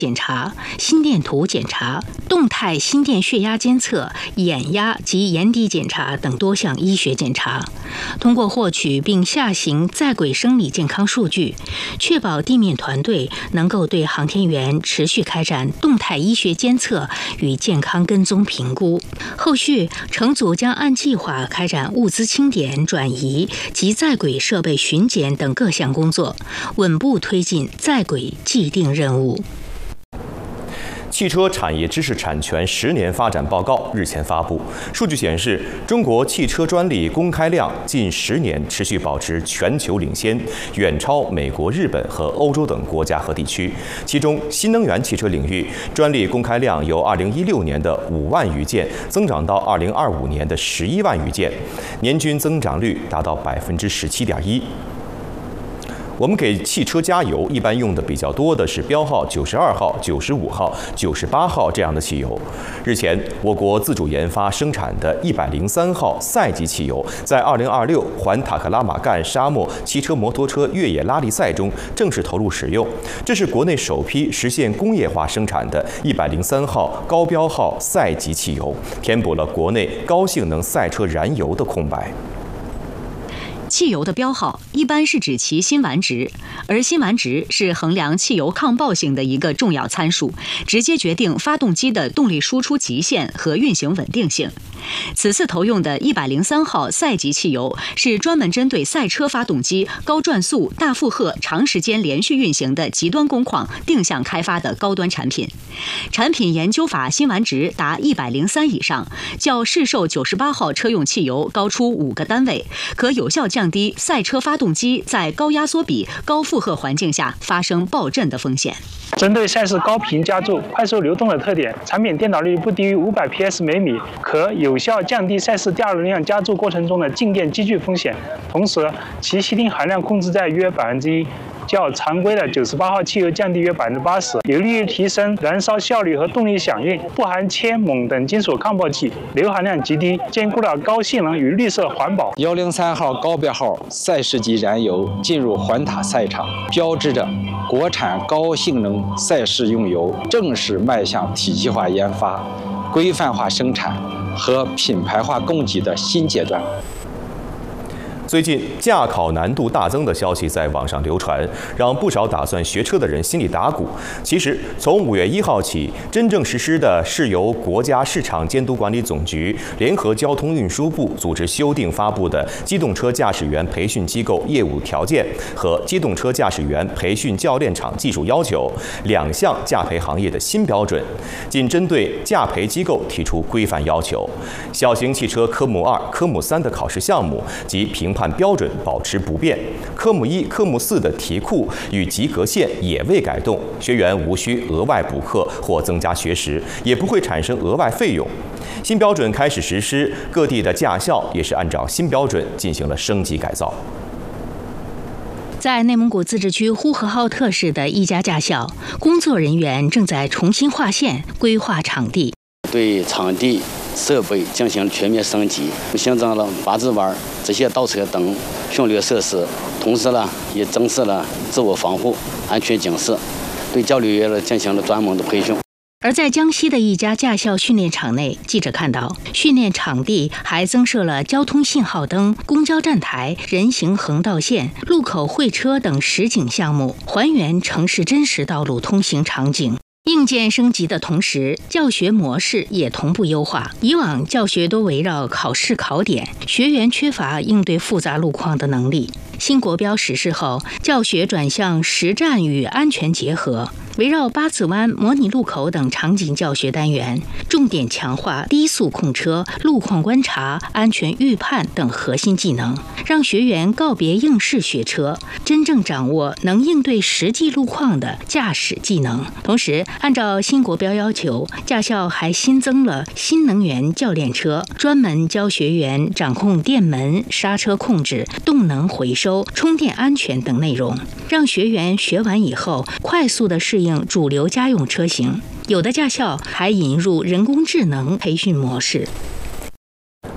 检查、心电图检查、动态心电血压监测、眼压及眼底检查等多项医学检查，通过获取并下行在轨生理健康数据，确保地面团队能够对航天员持续开展动态医学监测与健康跟踪评估。后续乘组将按计划开展物资清点、转移及在轨设备巡检等各项工作，稳步推进在轨既定任务。 汽车产业知识产权10年发展报告日前发布，数据显示，中国汽车专利公开量近10年持续保持全球领先，远超美国、日本和欧洲等国家和地区。其中，新能源汽车领域专利公开量由2016年的5万余件增长到2025年的11万余件，年均增长率达到17.1%。我们给汽车加油一般用的比较多的是标号92号、95号、98号这样的汽油。日前，我国自主研发生产的103号赛级汽油，在2026环塔克拉玛干沙漠汽车摩托车越野拉力赛中正式投入使用。这是国内首批实现工业化生产的103号高标号赛级汽油，填补了国内高性能赛车燃油的空白。 汽油的标号一般是指其辛烷值，而辛烷值是衡量汽油抗爆性的一个重要参数，直接决定发动机的动力输出极限和运行稳定性。此次投用的103号赛级汽油是专门针对赛车发动机高转速、大负荷、长时间连续运行的极端工况定向开发的高端产品。产品研究法辛烷值达103以上，较市售98号车用汽油高出5个单位，可有效降低赛车发动机在高压缩比、高负荷环境下发生爆震的风险。 针对赛事高频加速、快速流动的特点，产品电导率不低于500 PS 每米，可有效降低赛事第二轮量加速过程中的静电积聚风险。同时，其稀定含量控制在约1%，较常规的98号汽油降低约80%，有利于提升燃烧效率和动力响应。不含铅、锰等金属抗爆剂，硫含量极低，兼顾了高性能与绿色环保。 103号高标号赛事级燃油进入环塔赛场，标志着国产高性能赛事用油正式迈向体系化研发、规范化生产和品牌化供给的新阶段。 最近驾考难度大增的消息在网上流传，让不少打算学车的人心里打鼓。其实，从5月1号起，真正实施的是由国家市场监督管理总局联合交通运输部组织修订发布的《机动车驾驶员培训机构业务条件》和《机动车驾驶员培训教练场技术要求》2项驾培行业的新标准，仅针对驾培机构提出规范要求。小型汽车科目2、科目3的考试项目及评判标准保持不变，科目1、科目4的题库与及格线也未改动，学员无需额外补课或增加学时，也不会产生额外费用。新标准开始实施，各地的驾校也是按照新标准进行了升级改造。 在内蒙古自治区呼和浩特市的一家驾校，工作人员正在重新划线、规划场地， 对场地设备进行全面升级，新增了八字弯、直线倒车等训练设施，同时也增设了自我防护、安全警示，对教练员进行了专门的培训。 而在江西的一家驾校训练场内，记者看到，训练场地还增设了交通信号灯、公交站台、人行横道线、路口会车等实景项目，还原城市真实道路通行场景。硬件升级的同时，教学模式也同步优化。以往教学多围绕考试考点，学员缺乏应对复杂路况的能力。新国标实施后，教学转向实战与安全结合，围绕八字湾、模拟路口等场景教学单元，重点强化低速控车、路况观察、安全预判等核心技能，让学员告别应试学车，真正掌握能应对实际路况的驾驶技能。同时，按照新国标要求，驾校还新增了新能源教练车，专门教学员掌控电门、刹车控制、动能回收、充电安全等内容，让学员学完以后快速地适应主流家用车型。有的驾校还引入人工智能培训模式。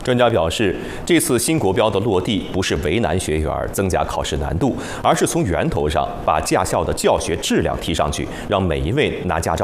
专家表示，这次新国标的落地不是为难学员增加考试难度，而是从源头上把驾校的教学质量提上去，让每一位拿驾照